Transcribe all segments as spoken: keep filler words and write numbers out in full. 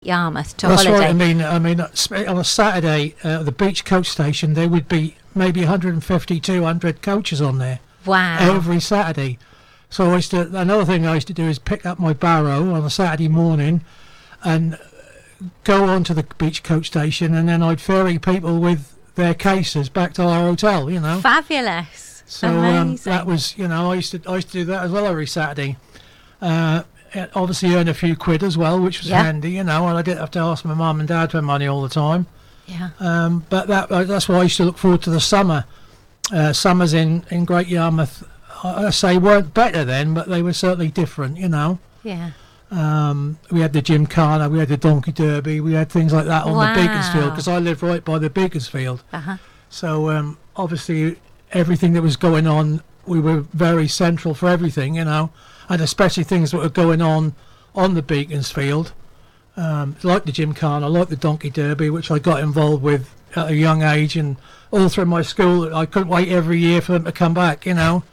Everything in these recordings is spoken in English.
Yarmouth to That's holiday. right. I mean, I mean, on a Saturday, uh, the beach coach station, there would be maybe one hundred fifty, two hundred coaches on there Wow. every Saturday. So I used to. Another thing I used to do is pick up my barrow on a Saturday morning, and go on to the beach coach station, and then I'd ferry people with their cases back to our hotel. You know. Fabulous. So Amazing. um, that was, you know, I used to I used to do that as well every Saturday. Uh, obviously earn a few quid as well, which was Yeah. handy, you know, and I didn't have to ask my mum and dad for money all the time. Yeah. Um, but that uh, that's why I used to look forward to the summer. Uh, summers in, in Great Yarmouth, I, I say, weren't better then, but they were certainly different, you know. Yeah. Um, we had the Gymkhana, we had the Donkey Derby, we had things like that on Wow. the Beaconsfield, because I live right by the Beaconsfield. Uh-huh. So um, obviously everything that was going on, we were very central for everything, you know, and especially things that were going on on the Beaconsfield, um, like the Gymkhana, like the Donkey Derby, which I got involved with at a young age, and all through my school. I couldn't wait every year for them to come back, you know.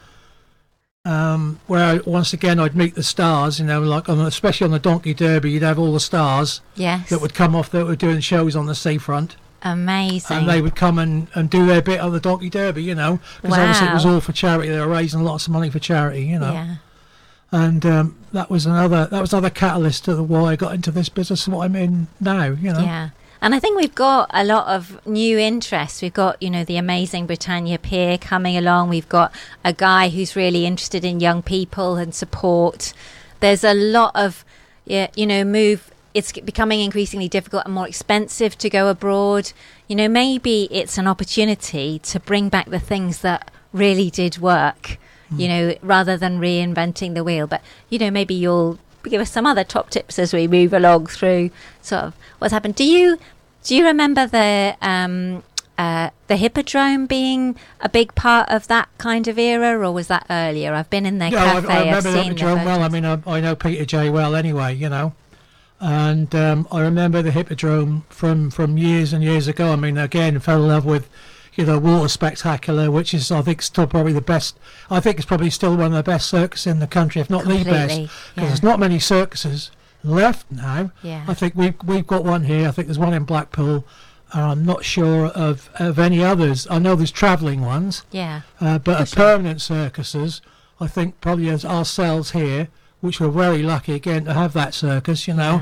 Um, where I, once again I'd meet the stars, you know, like on, especially on the Donkey Derby, you'd have all the stars Yes. that would come off that were doing shows on the seafront. Amazing. And they would come and, and do their bit on the Donkey Derby, you know, because obviously it was Wow. all for charity. They were raising lots of money for charity, you know. Yeah. And um, that was another that was another catalyst to the why I got into this business and what I'm in now, you know. Yeah. And I think we've got a lot of new interests. We've got, you know, the amazing Britannia Pier coming along. We've got a guy who's really interested in young people and support. There's a lot of, yeah, you know, move. It's becoming increasingly difficult and more expensive to go abroad. You know, maybe it's an opportunity to bring back the things that really did work, mm. you know, rather than reinventing the wheel. But, you know, maybe you'll give us some other top tips as we move along through sort of what's happened. Do you do you remember the um, uh, the Hippodrome being a big part of that kind of era, or was that earlier? I've been in their Yeah, cafe. I, I I've remember the seen the Hippodrome well. I photos. mean, I, I know Peter J well anyway, you know. And um, I remember the Hippodrome from, from years and years ago. I mean, again, fell in love with, you know, Water Spectacular, which is, I think, still probably the best. I think it's probably still one of the best circuses in the country, if not the best. Completely, Because yeah. there's not many circuses left now. Yeah. I think we've, we've got one here. I think there's one in Blackpool. And I'm not sure of, of any others. I know there's travelling ones. Yeah. Uh, but For a permanent circuses, I think probably as ourselves here, which we're very lucky again to have that circus, you know. Yeah.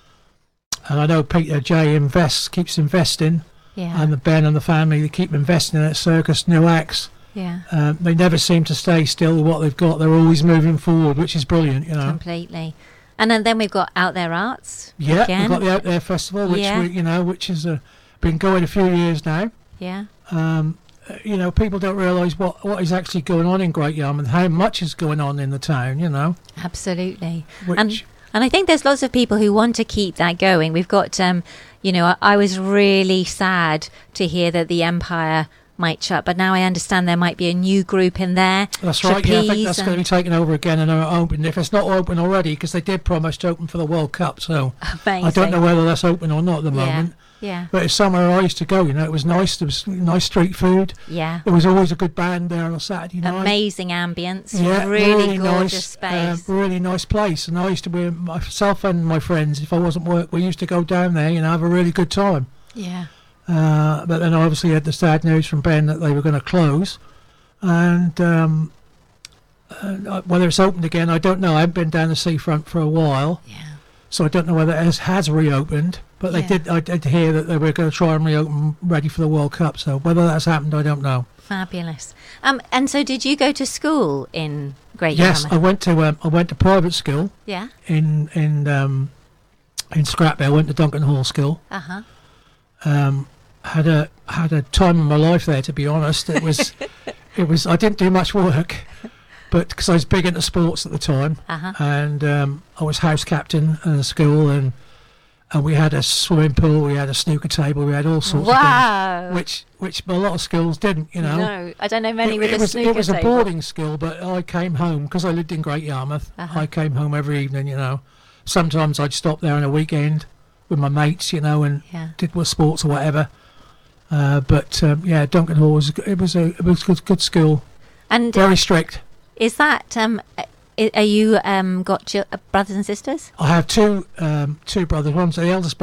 And I know Peter J invests, keeps investing, Yeah. and the Ben and the family, they keep investing in that circus, new acts. yeah. Um, they never seem to stay still with what they've got. They're always moving forward, which is brilliant, you know. Completely. And then, then we've got Out There Arts. Yeah, again. we've got the Out There Festival, which Yeah. we, you know, which has uh, been going a few years now. Yeah. Um, uh, you know, people don't realise what, what is actually going on in Great Yarmouth, how much is going on in the town, you know. Absolutely. Which, And and I think there's lots of people who want to keep that going. We've got, um, you know, I, I was really sad to hear that the Empire might shut, but now I understand there might be a new group in there. That's right, yeah, I think Trapeze that's and- going to be taken over again and are open. If it's not open already, because they did promise to open for the World Cup, so Amazing. I don't know whether that's open or not at the Yeah. moment. Yeah. But it's somewhere I used to go, you know, it was nice, there was nice street food. Yeah. There was always a good band there on a Saturday night. Amazing ambience. Yeah, really, gorgeous nice, space. Uh, really nice place. And I used to be, myself and my friends, if I wasn't work, we used to go down there, you know, have a really good time. yeah. Uh, but then I obviously had the sad news from Ben that they were going to close. And um, uh, whether it's opened again, I don't know. I haven't been down the seafront for a while, Yeah. so I don't know whether it has, has reopened. But they Yeah. did. I did hear that they were going to try and reopen, ready for the World Cup. So whether that's happened, I don't know. Fabulous. Um, and so did you go to school in Great Yes, I Yarmouth? went to um, I went to private school Yeah. in in um, in Scrapby. I went to Duncan Hall School. Uh-huh. Um, had a had a time of my life there, to be honest. It was it was I didn't do much work, but because I was big into sports at the time, Uh-huh. and um, I was house captain in the school, and and we had a swimming pool, we had a snooker table, we had all sorts of Wow. things, which which a lot of schools didn't, you know. No, I don't know many it, with it a was snooker it was a table. boarding school, but I came home because I lived in Great Yarmouth. Uh-huh. I came home every evening, you know. Sometimes I'd stop there on a weekend with my mates, you know, and Yeah. did with sports or whatever. Uh, but um, yeah, Duncan Hall was it was a it was a good, good school. And Very strict. is that um, I- are you um, got chil- uh, brothers and sisters? I have two um, two brothers. One's the eldest